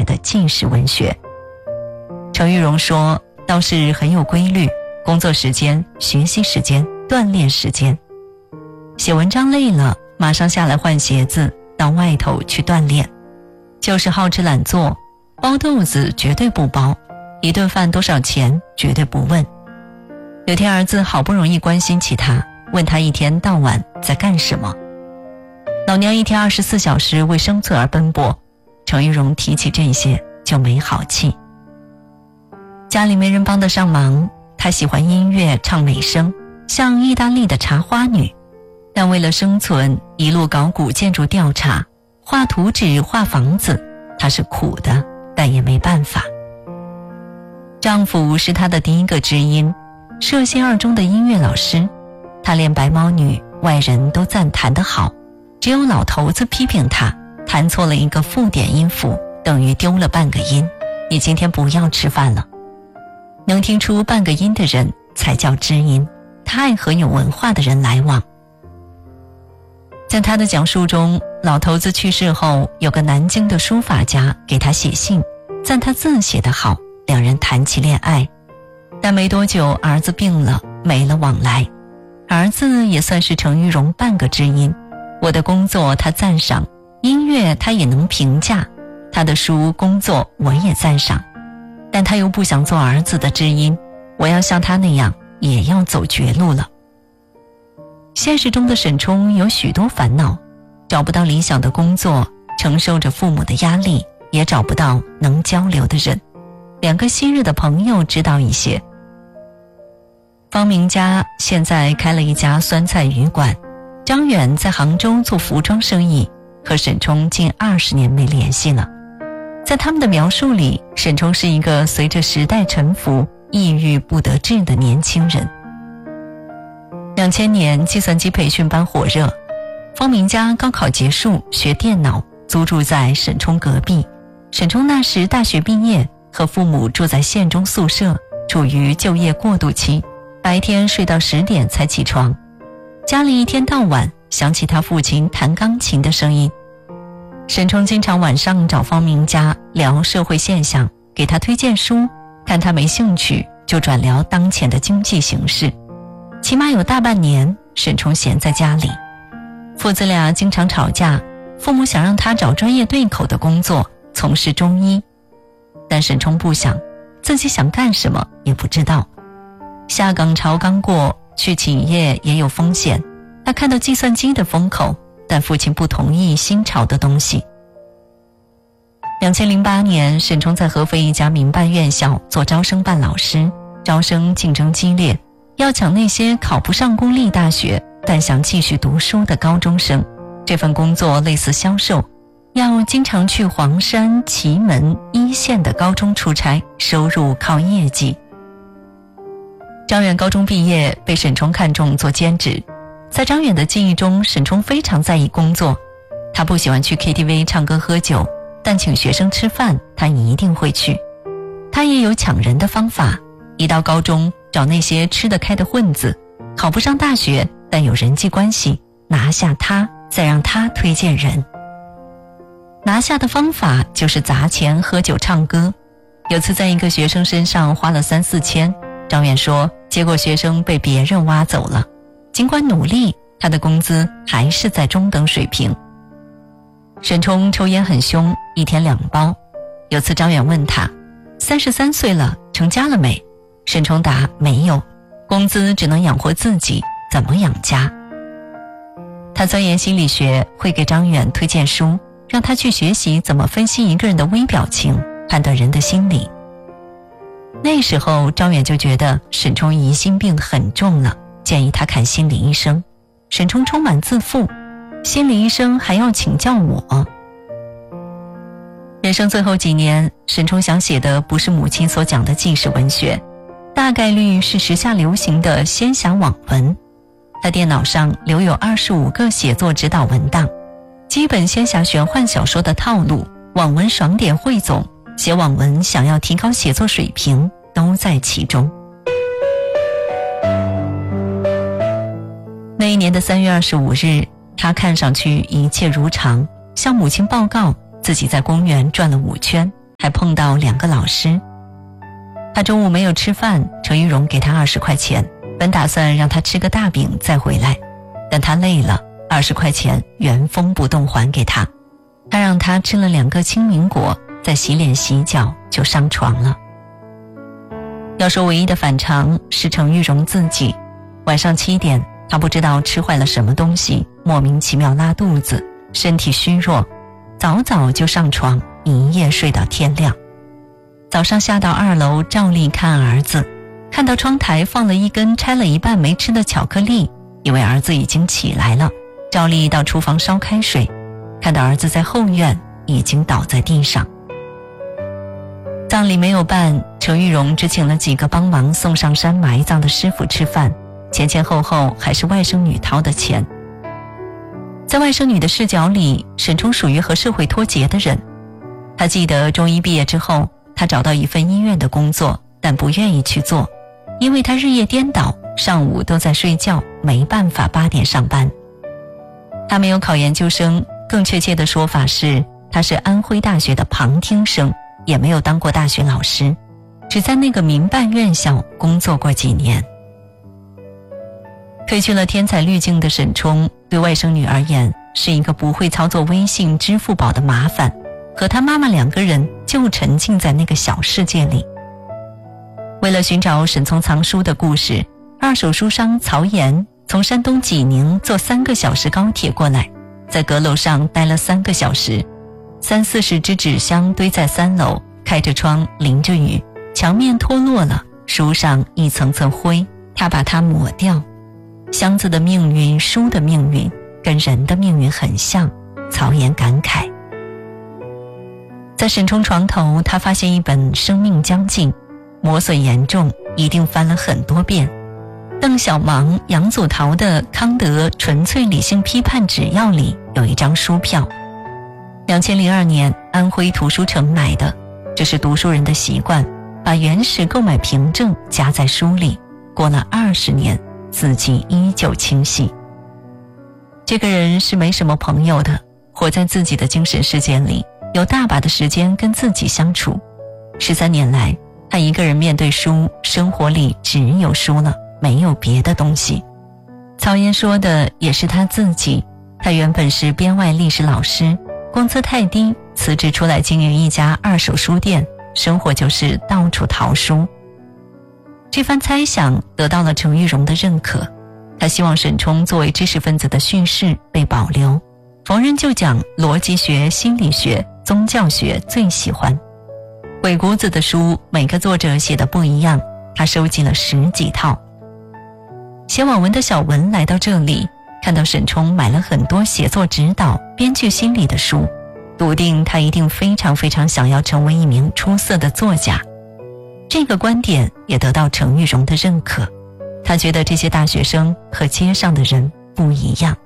的纪实文学。程玉荣说，倒是很有规律，工作时间、学习时间、锻炼时间。写文章累了，马上下来换鞋子，到外头去锻炼。就是好吃懒做，包豆子绝对不包，一顿饭多少钱绝对不问。有天儿子好不容易关心起他，问他一天到晚在干什么。老娘一天24小时为生存而奔波，程玉荣提起这些就没好气。家里没人帮得上忙，他喜欢音乐，唱美声，像意大利的茶花女，但为了生存，一路搞古建筑调查，画图纸，画房子，他是苦的，但也没办法。丈夫是他的第一个知音，歙县二中的音乐老师，他练白毛女，外人都赞弹得好，只有老头子批评他，弹错了一个附点音符，等于丢了半个音，你今天不要吃饭了。能听出半个音的人才叫知音，他爱和有文化的人来往。在他的讲述中，老头子去世后，有个南京的书法家给他写信，赞他字写得好，两人谈起恋爱。但没多久，儿子病了，没了往来。儿子也算是程玉荣半个知音，我的工作他赞赏，音乐他也能评价，他的书工作我也赞赏，但他又不想做儿子的知音，我要像他那样也要走绝路了。现实中的沈冲有许多烦恼，找不到理想的工作，承受着父母的压力，也找不到能交流的人，两个昔日的朋友知道一些。方明家现在开了一家酸菜鱼馆，张远在杭州做服装生意，和沈冲近20年没联系了。在他们的描述里，沈冲是一个随着时代沉浮、抑郁不得志的年轻人。2000年计算机培训班火热，方明家高考结束学电脑，租住在沈冲隔壁。沈冲那时大学毕业，和父母住在县中宿舍，处于就业过渡期，白天睡到10点才起床。家里一天到晚响起他父亲弹钢琴的声音。沈冲经常晚上找方明家聊社会现象，给他推荐书，看他没兴趣就转聊当前的经济形势。起码有大半年，沈冲闲在家里。父子俩经常吵架，父母想让他找专业对口的工作，从事中医。但沈冲不想，自己想干什么也不知道。下岗潮刚过，去企业也有风险，他看到计算机的风口，但父亲不同意新潮的东西。2008年，沈冲在合肥一家民办院校做招生办老师，招生竞争激烈，要抢那些考不上公立大学但想继续读书的高中生。这份工作类似销售，要经常去黄山、祁门一线的高中出差，收入靠业绩。张远高中毕业，被沈冲看中做兼职。在张远的记忆中，沈冲非常在意工作，他不喜欢去 KTV 唱歌喝酒，但请学生吃饭他一定会去。他也有抢人的方法，一到高中找那些吃得开的混子，考不上大学但有人际关系，拿下他，再让他推荐人。拿下的方法就是砸钱喝酒唱歌。有次在一个学生身上花了3、4千，张远说结果学生被别人挖走了，尽管努力，他的工资还是在中等水平。沈冲抽烟很凶，一天2包。有次张远问他33岁了，成家了没？沈冲答没有，工资只能养活自己，怎么养家？他钻研心理学，会给张远推荐书，让他去学习怎么分析一个人的微表情，判断人的心理。那时候张远就觉得沈冲疑心病很重了，建议他看心理医生。沈冲充满自负，心理医生还要请教我。人生最后几年，沈冲想写的不是母亲所讲的纪实文学，大概率是时下流行的仙侠网文。他电脑上留有25个写作指导文档，基本仙侠玄幻小说的套路，网文爽点汇总，写网文想要提高写作水平都在其中。那一年的3月25日，他看上去一切如常，向母亲报告自己在公园转了5圈， 还碰到2个老师。他中午没有吃饭，程玉荣给他20块钱，本打算让他吃个大饼再回来，但他累了，20块钱原封不动还给他。他让他吃了2个青苹果，再洗脸洗脚就上床了。要说唯一的反常是程玉荣自己，晚上7点，他不知道吃坏了什么东西，莫名其妙拉肚子，身体虚弱，早早就上床，一夜睡到天亮。早上下到2楼照例看儿子，看到窗台放了一根拆了一半没吃的巧克力，以为儿子已经起来了，照例到厨房烧开水，看到儿子在后院已经倒在地上。葬礼没有办，程玉荣只请了几个帮忙送上山埋葬的师傅吃饭，前前后后还是外甥女掏的钱。在外甥女的视角里，沈冲属于和社会脱节的人。他记得中医毕业之后，他找到一份医院的工作，但不愿意去做，因为他日夜颠倒，上午都在睡觉，没办法8点上班。他没有考研究生，更确切的说法是他是安徽大学的旁听生，也没有当过大学老师，只在那个民办院校工作过几年。褪去了天才滤镜的沈冲，对外甥女而言是一个不会操作微信、支付宝的麻烦，和他妈妈2个人就沉浸在那个小世界里。为了寻找沈从藏书的故事，二手书商曹岩从山东济宁坐3个小时高铁过来，在阁楼上待了3个小时，30-40只纸箱堆在3楼，开着窗，淋着雨，墙面脱落了，书上一层层灰，他把它抹掉。箱子的命运，书的命运，跟人的命运很像，曹岩感慨。在沈冲床头，他发现一本《生命将尽》，磨损严重，一定翻了很多遍。邓小芒、杨祖陶的《康德纯粹理性批判指要》里有一张书票，2002年安徽图书城买的，这是读书人的习惯，把原始购买凭证夹在书里，过了20年，字迹依旧清晰。这个人是没什么朋友的，活在自己的精神世界里，有大把的时间跟自己相处。13年来，他一个人面对书，生活里只有书了，没有别的东西。曹岩说的也是他自己，他原本是编外历史老师，工资太低，辞职出来经营一家二手书店，生活就是到处淘书。这番猜想得到了程玉荣的认可，他希望沈冲作为知识分子的叙事被保留，逢人就讲逻辑学、心理学、宗教学，最喜欢。鬼谷子的书每个作者写的不一样，他收集了10几套。写网文的小文来到这里，看到沈冲买了很多写作指导、编剧心理的书，笃定他一定非常非常想要成为一名出色的作家。这个观点也得到程玉荣的认可，他觉得这些大学生和街上的人不一样。